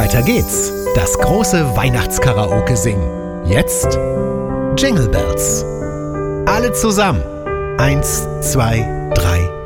Weiter geht's. Das große Weihnachtskaraoke singen. Jetzt Jingle Bells. Alle zusammen. 1, 2, 3.